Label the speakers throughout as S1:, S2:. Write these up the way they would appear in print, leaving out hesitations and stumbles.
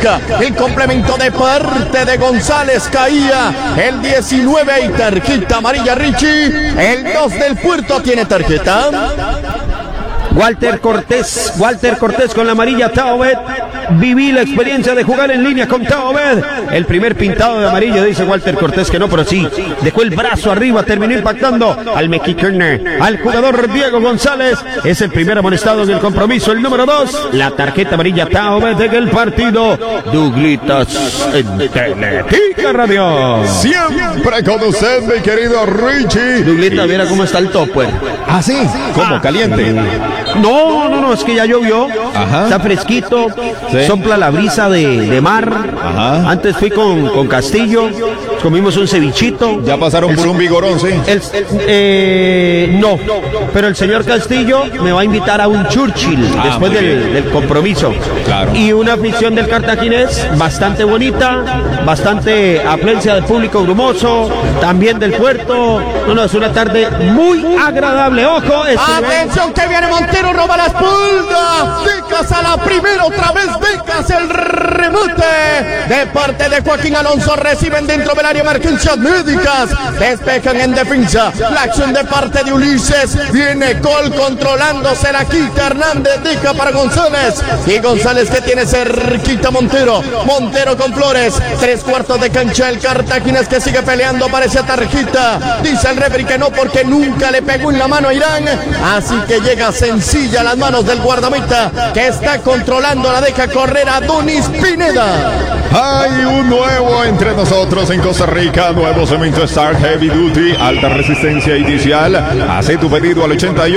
S1: América. El complemento de parte de González caía el 19 y tarjeta amarilla Richie. El 2 del Puerto tiene tarjeta.
S2: Walter Cortés con la amarilla. Taubet, viví la experiencia de jugar en línea con Taubet. El primer pintado de amarillo, dice Walter Cortés que no, pero sí, dejó el brazo arriba, terminó impactando al mexicano, al jugador Diego González. Es el primer amonestado en el compromiso, el número 2. La tarjeta amarilla Taubet en el partido. Douglas en Teletica Radio.
S3: Siempre con usted, mi querido Richie.
S2: Douglas, mira cómo está el topo.
S3: ¿Ah, sí? ¿Cómo? ¿Caliente?
S2: No, es que ya llovió.
S3: Ajá.
S2: Está fresquito, sí. Sopla la brisa de mar.
S3: Ajá.
S2: Antes fui con Castillo, comimos un cevichito.
S3: Ya pasaron por un vigorón, sí.
S2: No, pero el señor Castillo me va a invitar a un Churchill después del compromiso.
S3: Claro.
S2: Y una afición del cartaginés bastante bonita, bastante afluencia del público grumoso, también del puerto. No, es una tarde muy agradable. Ojo,
S1: atención que viene Montero, roba la espalda. Becas a la primera, otra vez Becas el remate de parte de Joaquín Alonso. Reciben dentro del área emergencias médicas. Despejan en defensa. La acción de parte de Ulises. Viene Col controlándose, la quita Hernández, deja para González. Y González que tiene cerquita Montero. Montero con Flores. 3/4 de cancha. El cartaginés que sigue peleando. Parece tarjeta. Dice el referee que no porque nunca le pegó en la mano a Irán. Así que llega sencilla a las manos del guardameta que está controlando, la deja correr a Donis Pineda.
S3: Hay un nuevo entre nosotros en Costa Rica, nuevo cemento Stark Heavy Duty, alta resistencia inicial. Hace tu pedido al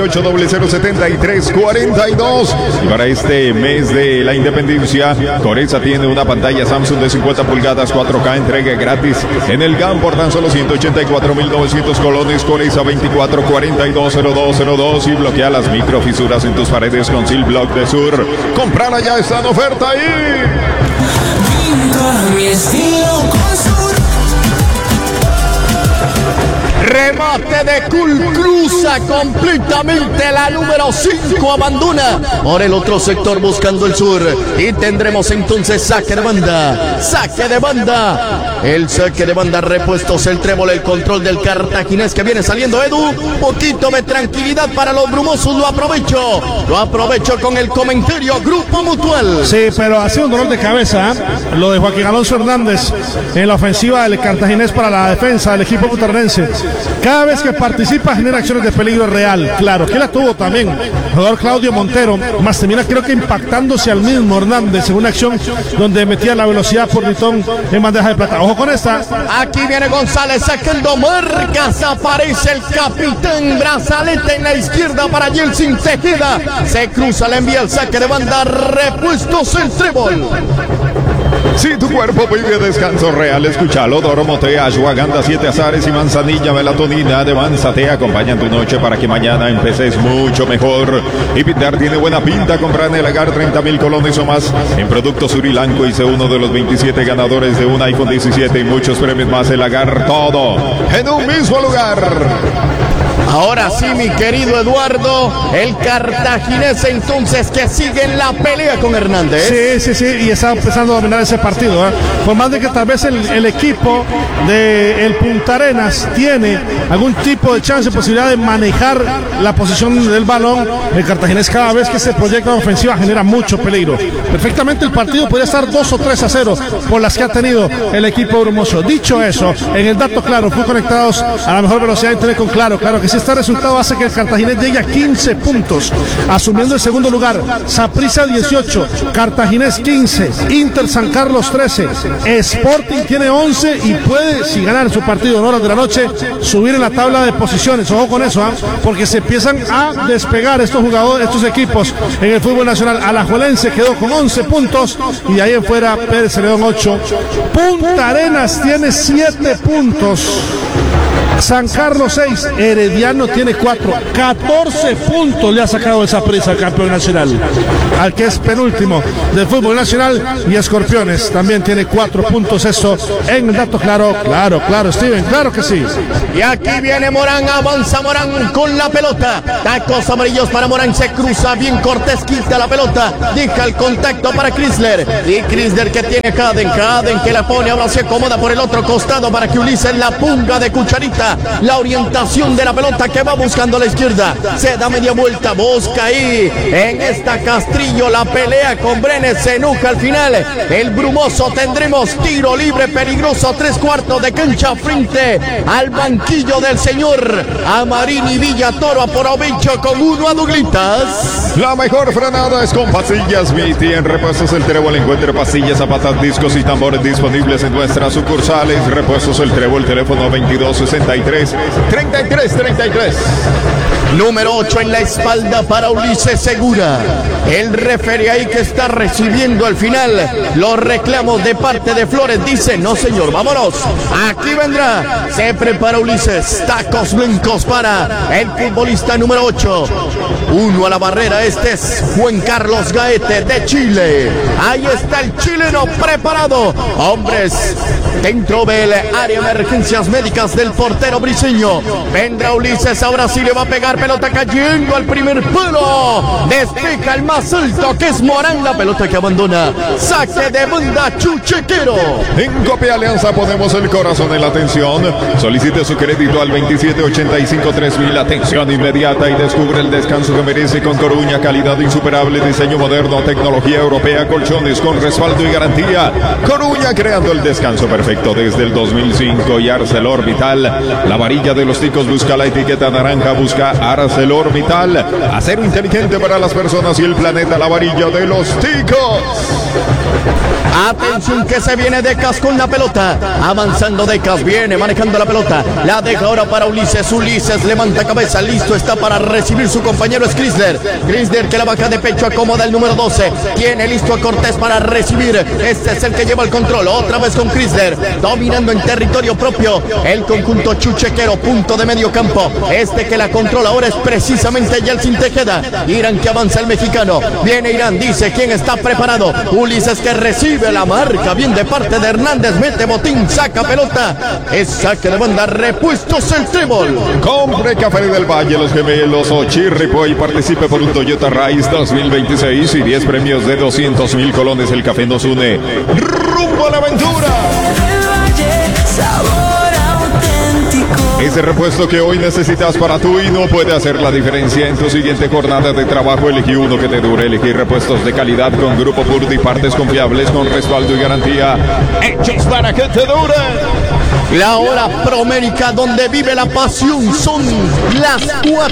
S3: 88007342. Y para este mes de la independencia, Coreza tiene una pantalla Samsung de 50 pulgadas 4K, entrega gratis en el GAM por tan solo 184.900 colones. Coreza 24420202 y bloquea las microfisuras en tus paredes con Seal Block de Sur. Comprala ya, está en oferta ahí.
S4: Mi estilo con Sur.
S1: Remate de Cul, cruza completamente la número 5, abandona por el otro sector buscando el sur y tendremos entonces saque de banda, el saque de banda, repuestos el trébol, el control del cartaginés que viene saliendo. Edu, poquito de tranquilidad para los brumosos, lo aprovecho con el comentario Grupo Mutual.
S5: Sí, pero ha sido un dolor de cabeza, lo de Joaquín Alonso Hernández en la ofensiva del cartaginés para la defensa del equipo putarrense. Cada vez que participa genera acciones de peligro real. Claro, que la tuvo también el jugador Claudio Montero, más termina creo que impactándose al mismo Hernández en una acción donde metía la velocidad por Ritón en bandeja de plata. Ojo con esta.
S1: Aquí viene González sacando marcas, aparece el capitán, brazalete en la izquierda para Yeltsin Tejeda. Se cruza, le envía el saque de banda, repuestos el trébol.
S3: Si tu cuerpo pide descanso real, escúchalo. Doromotea, ashwagandha, 7 azares y manzanilla, melatonina de Manzate acompañan tu noche para que mañana empeces mucho mejor. Y pintar tiene buena pinta. Compra en el Agar 30,000 colones o más en productos Surilanco y sé uno de los 27 ganadores de un iPhone 17 y muchos premios más. El Agar, todo en un mismo lugar.
S1: Ahora sí, mi querido Eduardo, el cartaginés entonces que sigue en la pelea con Hernández.
S5: Sí, y está empezando a dominar ese partido, ¿eh? Por más de que tal vez el equipo del Punta Arenas tiene algún tipo de chance, posibilidad de manejar la posición del balón, el cartaginés cada vez que se proyecta en ofensiva genera mucho peligro. Perfectamente el partido podría estar 2 o 3-0 por las que ha tenido el equipo brumoso. Dicho eso, en el dato claro, fue conectados a la mejor velocidad de internet con Claro que sí. Este resultado hace que el cartaginés llegue a 15 puntos, asumiendo el segundo lugar. Saprissa 18, Cartaginés 15, Inter San Carlos 13, Sporting tiene 11 y puede, si ganar su partido en horas de la noche, subir en la tabla de posiciones. Ojo con eso, porque se empiezan a despegar estos jugadores, estos equipos en el fútbol nacional. Alajuelense quedó con 11 puntos y de ahí en fuera Pérez Celedón 8. Punta Arenas tiene 7 puntos. San Carlos 6, Herediano tiene 4. 14 puntos le ha sacado esa prisa al campeón nacional, al que es penúltimo del fútbol nacional, y Escorpiones también tiene 4 puntos. Eso en dato claro, Steven, claro que sí.
S1: Y aquí viene Morán, avanza Morán con la pelota. Tacos amarillos para Morán, se cruza bien Cortés, quita la pelota, deja el contacto para Chrysler. Y Chrysler que tiene Caden que la pone, ahora se acomoda por el otro costado para que Ulises la punga de cucharita. La orientación de la pelota que va buscando a la izquierda, se da media vuelta, busca ahí en esta Castrillo la pelea con Brenes, se enoja al final el Brumoso. Tendremos tiro libre peligroso, 3/4 de cancha frente al banquillo del señor Amarini Villatoro. Aprovecho con 1 a Douglas.
S3: La mejor frenada es con Pastillas Viti. En Repuestos El Trébol encuentre pastillas, zapatas, discos y tambores disponibles en nuestras sucursales. Repuestos El Trébol, teléfono 2263-3333.
S1: Número 8 en la espalda para Ulises Segura. El referee ahí que está recibiendo al final los reclamos de parte de Flores. Dice, no señor, vámonos. Aquí vendrá. Se prepara Ulises. Tacos blancos para el futbolista número 8. 1 a la barrera. Este es Juan Carlos Gaete de Chile. Ahí está el chileno preparado. Hombres dentro del área de emergencias médicas del portero briseño. Vendrá Ulises, ahora sí le va a pegar. Pelota cayendo al primer palo. Despeja el más alto que es Morán. La pelota que abandona. Saque de banda Chuchequero.
S3: En Copia Alianza ponemos el corazón en la atención. Solicite su crédito al 2785-3000. Atención inmediata y descubre el descanso que merece con Coruña. Calidad insuperable, diseño moderno, tecnología europea, colchones con respaldo y garantía. Coruña, creando el descanso perfecto desde el 2005. Y ArcelorMittal, la varilla de los ticos, busca la etiqueta naranja, busca ArcelorMittal. Acero inteligente para las personas y el planeta, la varilla de los ticos.
S1: Atención que se viene Decas con la pelota. Avanzando Decas, viene manejando la pelota. La deja ahora para Ulises. Ulises levanta cabeza, listo está para recibir su compañero es Chrysler. Chrysler que la baja de pecho, acomoda el número 12. Tiene listo a Cortés para recibir. Este es el que lleva el control. Otra vez con Chrysler. Dominando en territorio propio el conjunto chuchequero, punto de medio campo. Este que la controla ahora es precisamente Yeltsin Tejeda. Irán que avanza el mexicano. Viene Irán, dice quién está preparado. Ulises que recibe la marca bien de parte de Hernández, mete botín, saca pelota, es saque de banda. Repuestos El Trébol.
S3: Compre Café del Valle, Los Gemelos o Chirripo y participe por un Toyota Raíz 2026 y 10 premios de 200,000 colones. El café nos une rumbo a la aventura. Ese repuesto que hoy necesitas para tu y no puede hacer la diferencia en tu siguiente jornada de trabajo. Elegí uno que te dure. Elegí repuestos de calidad con Grupo Purdy, partes confiables con respaldo y garantía, hechos para que te dure.
S1: La hora promérica donde vive la pasión son las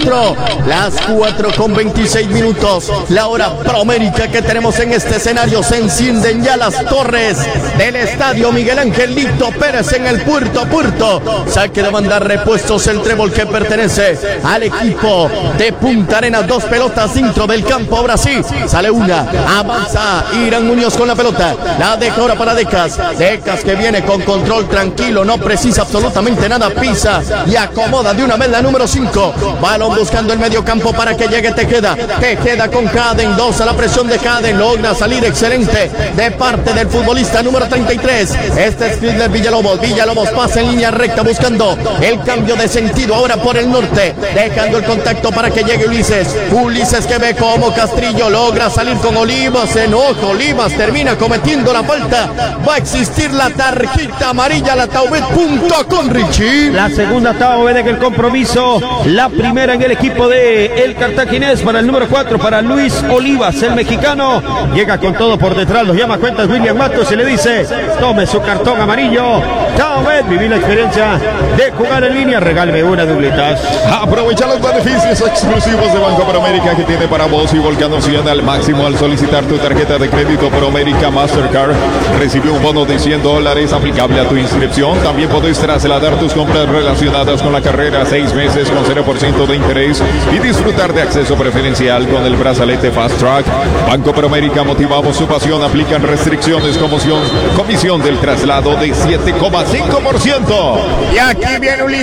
S1: 4 con 26 minutos. La hora promérica que tenemos en este escenario. Se encienden ya las torres del estadio Miguel Angelito Pérez en el Puerto. Saque de banda, Repuestos El Trébol que pertenece al equipo de Punta Arenas. 2 pelotas dentro del campo. Ahora sí, sale una, avanza Irán Muñoz con la pelota. La deja ahora para Decas. Decas que viene con control tranquilo, no precisa absolutamente nada, pisa y acomoda de una vez la número 5. Balón buscando el medio campo para que llegue Tejeda con Caden, 2 a la presión de Caden, logra salir excelente de parte del futbolista número 33. Este es Chrysler Villalobos pasa en línea recta buscando el cambio de sentido ahora por el norte, dejando el contacto para que llegue Ulises que ve como Castrillo logra salir con Olivas, se enoja Olivas, termina cometiendo la falta, va a existir la tarjeta amarilla. La Taubet punto con Richie.
S2: La segunda Taubet en el compromiso, la primera en el equipo de el cartaginés para el número 4 para Luis Olivas, el mexicano, llega con todo por detrás, los llama a cuentas William Matos y le dice, tome su cartón amarillo. Taubet, viví la experiencia de jugar en línea, regálame una Douglitas.
S3: Aprovecha los beneficios exclusivos de Banco Promérica que tiene para vos y Volcán Océano al máximo. Al solicitar tu tarjeta de crédito Promérica Mastercard, recibe un bono de $100 aplicable a tu inscripción. También podés trasladar tus compras relacionadas con la carrera 6 meses con 0% de interés y disfrutar de acceso preferencial con el brazalete Fast Track. Banco Promérica, motivamos su pasión. Aplican restricciones, comisión del traslado de 7,5%.
S1: Y aquí viene Ulises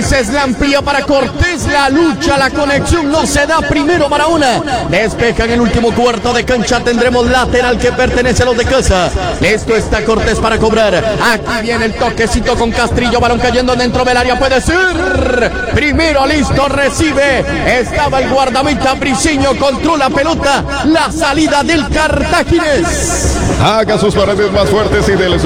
S1: Ulises la amplía para Cortés. La lucha, la conexión no se da. Primero para una. Despeja en el último cuarto de cancha. Tendremos lateral que pertenece a los de casa. Listo está Cortés para cobrar. Aquí viene el toquecito con Castrillo. Balón cayendo dentro del área. Puede ser. Primero listo. Recibe. Estaba el guardameta Briceño. Controla pelota. La salida del cartaginés.
S3: Haga sus paredes más fuertes y déle